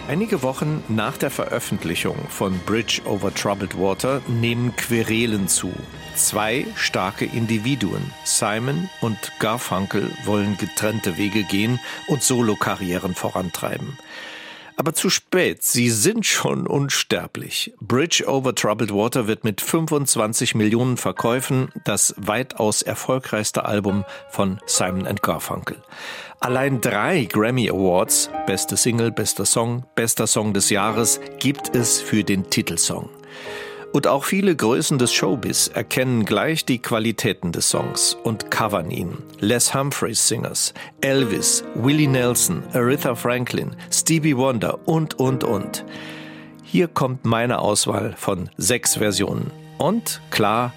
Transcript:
Einige Wochen nach der Veröffentlichung von Bridge over Troubled Water nehmen Querelen zu. Zwei starke Individuen, Simon und Garfunkel, wollen getrennte Wege gehen und Solokarrieren vorantreiben. Aber zu spät, sie sind schon unsterblich. Bridge over Troubled Water wird mit 25 Millionen Verkäufen das weitaus erfolgreichste Album von Simon & Garfunkel. Allein 3 Grammy Awards, beste Single, bester Song des Jahres, gibt es für den Titelsong. Und auch viele Größen des Showbiz erkennen gleich die Qualitäten des Songs und covern ihn. Les Humphreys Singers, Elvis, Willie Nelson, Aretha Franklin, Stevie Wonder und. Hier kommt meine Auswahl von 6 Versionen. Und klar,